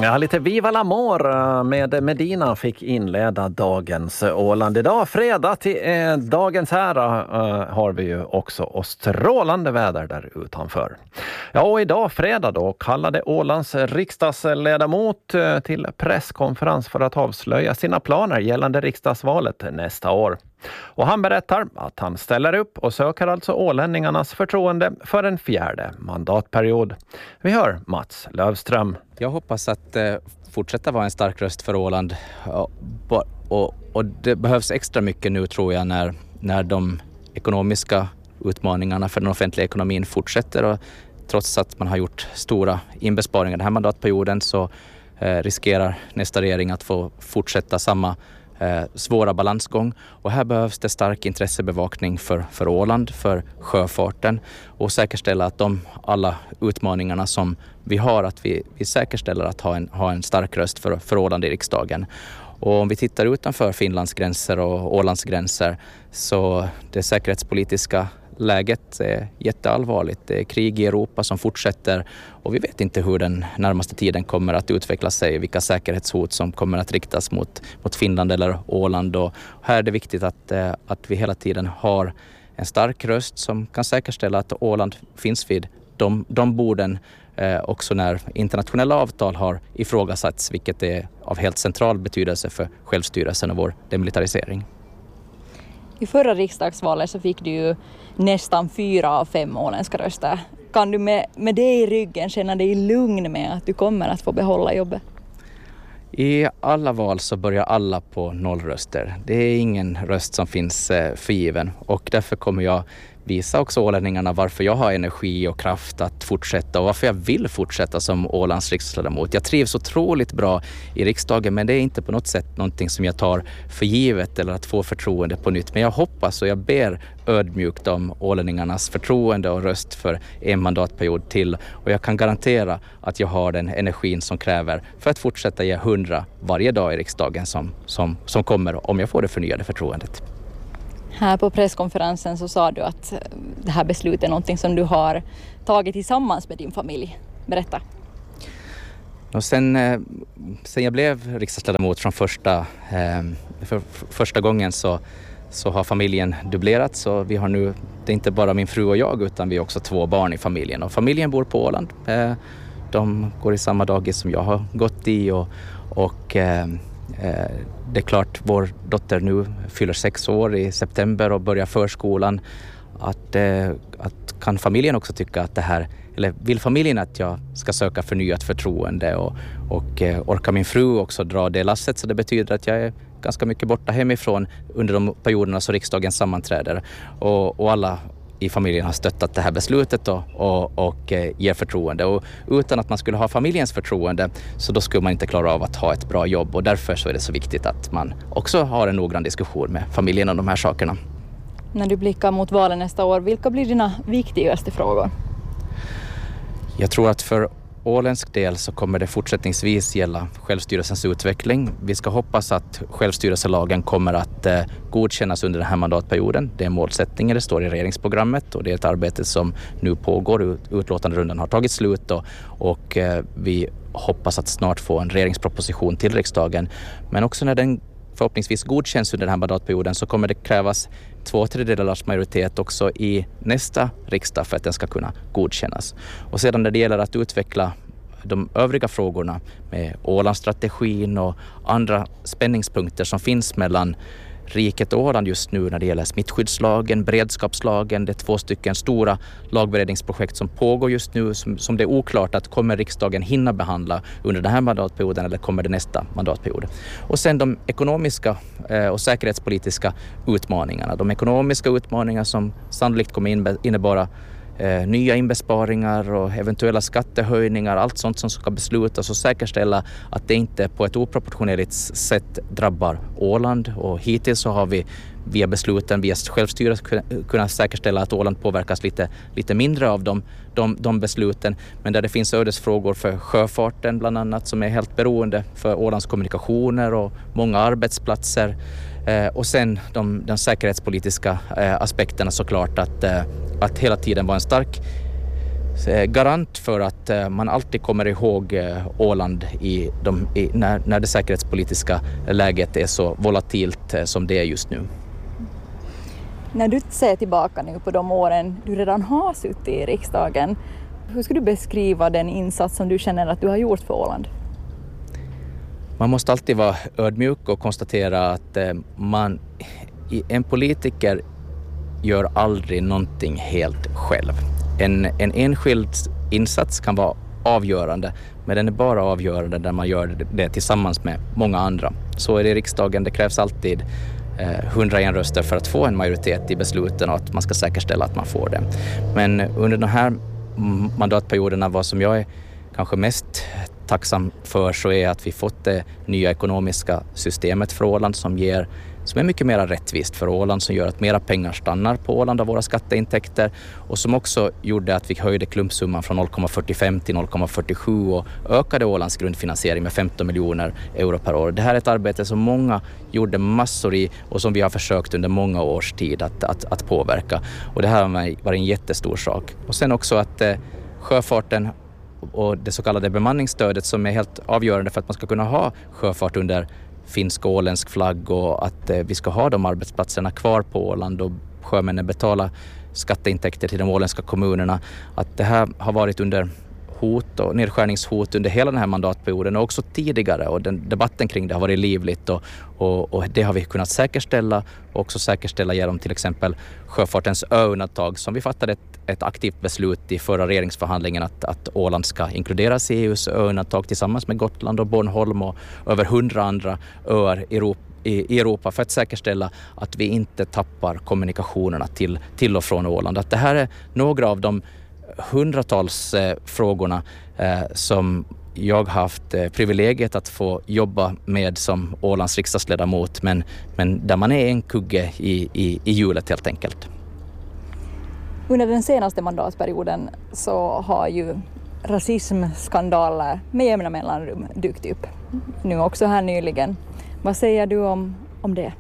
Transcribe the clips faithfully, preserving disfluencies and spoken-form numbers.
Ja, lite Viva l'Amor med Medina fick inleda dagens Åland. Idag fredag till eh, dagens ära eh, har vi ju också och strålande väder där utanför. Ja, och idag fredag då kallade Ålands riksdagsledamot eh, till presskonferens för att avslöja sina planer gällande riksdagsvalet nästa år. Och han berättar att han ställer upp och söker alltså ålänningarnas förtroende för en fjärde mandatperiod. Vi hör Mats Lövström. Jag hoppas att eh, fortsätta vara en stark röst för Åland och, och, och det behövs extra mycket nu tror jag när, när de ekonomiska utmaningarna för den offentliga ekonomin fortsätter och trots att man har gjort stora inbesparingar den här mandatperioden så eh, riskerar nästa regering att få fortsätta samma Eh, svåra balansgång och här behövs det stark intressebevakning för, för Åland, för sjöfarten och säkerställa att de alla utmaningarna som vi har att vi, vi säkerställer att ha en, ha en stark röst för, för Åland i riksdagen. Och om vi tittar utanför Finlands gränser och Ålands gränser så det säkerhetspolitiska läget är jätteallvarligt. Det är krig i Europa som fortsätter och vi vet inte hur den närmaste tiden kommer att utveckla sig, vilka säkerhetshot som kommer att riktas mot, mot Finland eller Åland. Och här är det viktigt att, att vi hela tiden har en stark röst som kan säkerställa att Åland finns vid de, de borden eh, också när internationella avtal har ifrågasatts, vilket är av helt central betydelse för självstyrelsen och vår demilitarisering. I förra riksdagsvalet så fick du ju nästan fyra av fem åländska röster. Kan du med, med det i ryggen känna dig lugn med att du kommer att få behålla jobbet? I alla val så börjar alla på noll röster. Det är ingen röst som finns förgiven och därför kommer jag visa också ålänningarna varför jag har energi och kraft att fortsätta och varför jag vill fortsätta som Ålands riksdagsledamot. Jag trivs otroligt bra i riksdagen men det är inte på något sätt någonting som jag tar för givet eller att få förtroende på nytt. Men jag hoppas och jag ber ödmjukt om ålänningarnas förtroende och röst för en mandatperiod till och jag kan garantera att jag har den energin som kräver för att fortsätta ge hundra varje dag i riksdagen som, som, som kommer om jag får det förnyade förtroendet. Här på presskonferensen så sa du att det här beslutet är någonting som du har tagit tillsammans med din familj. Berätta. Och sen, sen jag blev riksdagsledamot från första, för första gången så, så har familjen dubblerats. Så vi har nu, det är inte bara min fru och jag utan vi har också två barn i familjen. Och familjen bor på Åland. De går i samma dagis som jag har gått i och, och det är klart, vår dotter nu fyller sex år i september och börjar förskolan. Att, eh, att kan familjen också tycka att det här, eller vill familjen att jag ska söka förnyat förtroende och, och eh, orkar min fru också dra det lasset så det betyder att jag är ganska mycket borta hemifrån under de perioderna så riksdagen sammanträder och, och alla i familjen har stöttat det här beslutet och, och, och eh, ger förtroende. Och utan att man skulle ha familjens förtroende så då skulle man inte klara av att ha ett bra jobb. Och därför så är det så viktigt att man också har en noggrann diskussion med familjen om de här sakerna. När du blickar mot valen nästa år, vilka blir dina viktigaste frågor? Jag tror att för åländsk del så kommer det fortsättningsvis gälla självstyrelsens utveckling. Vi ska hoppas att självstyrelselagen kommer att eh, godkännas under den här mandatperioden. Det är målsättningen, det står i regeringsprogrammet och det är ett arbete som nu pågår. Utlåtanderundan har tagit slut och, och eh, vi hoppas att snart få en regeringsproposition till riksdagen. Men också när den förhoppningsvis godkänns under den här mandatperioden så kommer det krävas två tredjedelars majoritet också i nästa riksdag för att den ska kunna godkännas. Och sedan när det gäller att utveckla de övriga frågorna med Ålandsstrategin och andra spänningspunkter som finns mellan riket och Åland just nu när det gäller smittskyddslagen, beredskapslagen, det är två stycken stora lagberedningsprojekt som pågår just nu som, som det är oklart att kommer riksdagen hinna behandla under den här mandatperioden eller kommer det nästa mandatperiod. Och sen de ekonomiska eh, och säkerhetspolitiska utmaningarna. De ekonomiska utmaningar som sannolikt kommer innebära Eh, nya inbesparingar och eventuella skattehöjningar, allt sånt som ska beslutas och säkerställa att det inte på ett oproportionerligt sätt drabbar Åland. Och hittills så har vi via besluten, via självstyret kunnat säkerställa att Åland påverkas lite, lite mindre av de, de, de besluten. Men där det finns ödesfrågor för sjöfarten bland annat som är helt beroende för Ålands kommunikationer och många arbetsplatser. Eh, och sen de, de säkerhetspolitiska eh, aspekterna såklart att, eh, att hela tiden vara en stark garant för att man alltid kommer ihåg Åland i de, i, när, när det säkerhetspolitiska läget är så volatilt som det är just nu. När du ser tillbaka nu på de åren du redan har suttit i riksdagen, hur skulle du beskriva den insats som du känner att du har gjort för Åland? Man måste alltid vara ödmjuk och konstatera att man, en politiker gör aldrig någonting helt själv. En, en enskild insats kan vara avgörande, men den är bara avgörande när man gör det tillsammans med många andra. Så är det i riksdagen, det krävs alltid hundraen röster för att få en majoritet i besluten och att man ska säkerställa att man får det. Men under de här mandatperioderna, vad som jag är kanske mest tacksam för, så är att vi fått det nya ekonomiska systemet för Åland som ger som är mycket mer rättvist för Åland, som gör att mera pengar stannar på Åland av våra skatteintäkter och som också gjorde att vi höjde klumpsumman från noll komma fyrtiofem till noll komma fyrtiosju och ökade Ålands grundfinansiering med femton miljoner euro per år. Det här är ett arbete som många gjorde massor i och som vi har försökt under många års tid att, att, att påverka. Och det här har varit en jättestor sak. Och sen också att eh, sjöfarten och det så kallade bemanningsstödet som är helt avgörande för att man ska kunna ha sjöfart under finsk och åländsk flagg och att eh, vi ska ha de arbetsplatserna kvar på Åland och sjömännen betala skatteintäkter till de åländska kommunerna. Att det här har varit under hot och nedskärningshot under hela den här mandatperioden och också tidigare, och den debatten kring det har varit livligt och, och, och det har vi kunnat säkerställa och också säkerställa genom till exempel sjöfartens ö-undantag som vi fattade ett, ett aktivt beslut i förra regeringsförhandlingen att, att Åland ska inkluderas i E U:s ö-undantag tillsammans med Gotland och Bornholm och över hundra andra öar i Europa i Europa för att säkerställa att vi inte tappar kommunikationerna till, till och från Åland. Att det här är några av de hundratals eh, frågorna eh, som jag haft eh, privilegiet att få jobba med som Ålands riksdagsledamot, men, men där man är en kugge i, i, i hjulet helt enkelt. Under den senaste mandatperioden så har ju rasismskandaler med jämna mellanrum dykt upp. Nu också här nyligen. Vad säger du om, om det?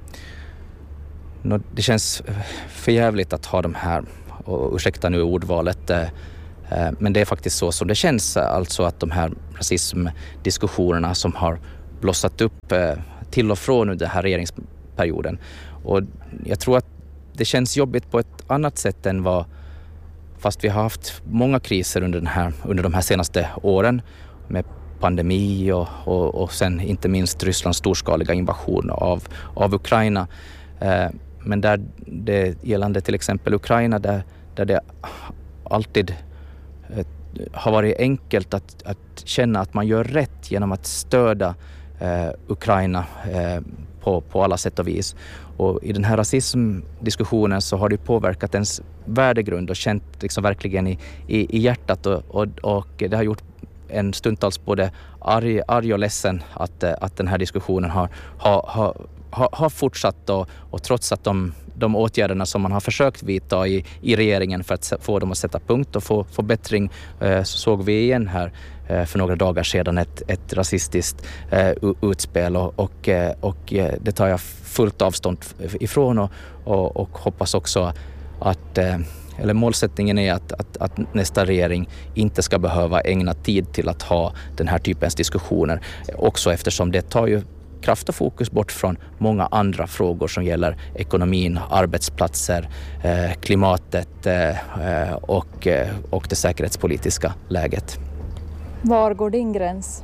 No, det känns förjävligt att ha de här, och ursäkta nu ordvalet, eh, men det är faktiskt så som det känns, alltså att de här rasismdiskussionerna som har blossat upp eh, till och från under den här regeringsperioden. Och jag tror att det känns jobbigt på ett annat sätt än vad, fast vi har haft många kriser under, den här, under de här senaste åren med pandemi och, och, och sen inte minst Rysslands storskaliga invasion av, av Ukraina. Eh, men där det gällande till exempel Ukraina, där, där det alltid eh, har varit enkelt att, att känna att man gör rätt genom att stödja eh, Ukraina eh, på, på alla sätt och vis. Och i den här rasismdiskussionen så har det påverkat ens värdegrund och känt liksom verkligen i, i, i hjärtat och, och, och det har gjort en stundtals både arg, arg och ledsen att, att den här diskussionen har, har, har, har fortsatt och, och trots att de, de åtgärderna som man har försökt vidta i, i regeringen för att få dem att sätta punkt och få, få bättring, så såg vi igen här för några dagar sedan ett, ett rasistiskt utspel och, och, och det tar jag fullt avstånd ifrån och, och, och hoppas också att eller målsättningen är att, att, att nästa regering inte ska behöva ägna tid till att ha den här typens diskussioner. Också eftersom det tar ju kraft och fokus bort från många andra frågor som gäller ekonomin, arbetsplatser, eh, klimatet eh, och, och det säkerhetspolitiska läget. Var går din gräns?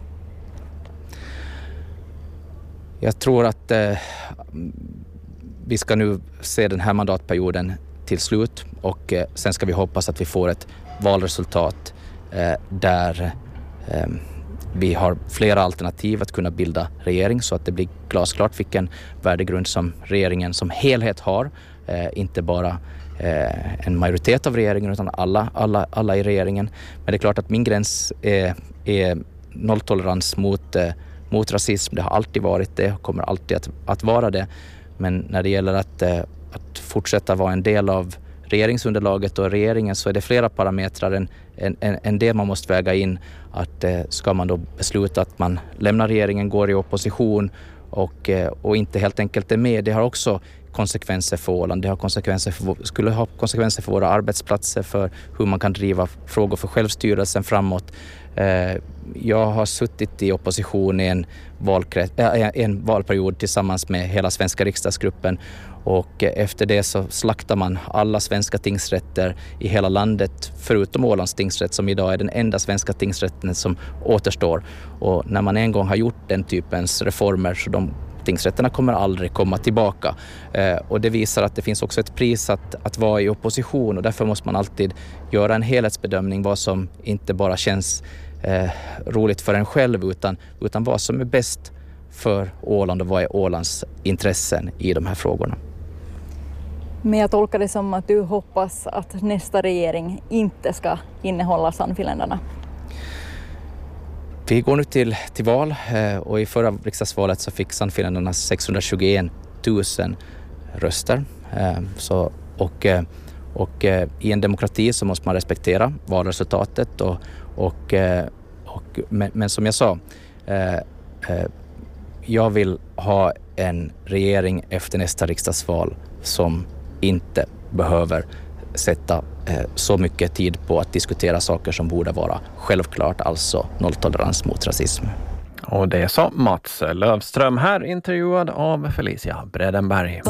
Jag tror att eh, vi ska nu se den här mandatperioden till slut och eh, sen ska vi hoppas att vi får ett valresultat eh, där eh, vi har flera alternativ att kunna bilda regering så att det blir glasklart vilken värdegrund som regeringen som helhet har. Eh, inte bara eh, en majoritet av regeringen utan alla, alla, alla i regeringen. Men det är klart att min gräns är, är nolltolerans mot, eh, mot rasism. Det har alltid varit det och kommer alltid att, att vara det. Men när det gäller att, eh, att fortsätta vara en del av regeringsunderlaget och regeringen så är det flera parametrar än, än, än det man måste väga in. Att eh, ska man då besluta att man lämnar regeringen, går i opposition och, eh, och inte helt enkelt är med. Det har också konsekvenser för Åland. Det har konsekvenser för, skulle ha konsekvenser för våra arbetsplatser, för hur man kan driva frågor för självstyrelsen framåt. Jag har suttit i opposition i en, valkrets, en valperiod tillsammans med hela svenska riksdagsgruppen, och efter det så slaktar man alla svenska tingsrätter i hela landet förutom Ålands tingsrätt, som idag är den enda svenska tingsrätten som återstår. Och när man en gång har gjort den typens reformer så de tingsrätterna kommer aldrig komma tillbaka. Eh, och det visar att det finns också ett pris att, att vara i opposition, och därför måste man alltid göra en helhetsbedömning vad som inte bara känns eh, roligt för en själv utan, utan vad som är bäst för Åland och vad är Ålands intressen i de här frågorna. Men jag tolkar det som att du hoppas att nästa regering inte ska innehålla Sannfinländarna. Vi går nu till, till val och i förra riksdagsvalet så fick Sannfinländarna sexhundratjugoett tusen röster. Så, och, och i en demokrati så måste man respektera valresultatet. Och, och, och, men, men som jag sa, jag vill ha en regering efter nästa riksdagsval som inte behöver sätta eh, så mycket tid på att diskutera saker som borde vara självklart, alltså nolltolerans mot rasism. Och det sa Mats Lövström, här intervjuad av Felicia Bredenberg.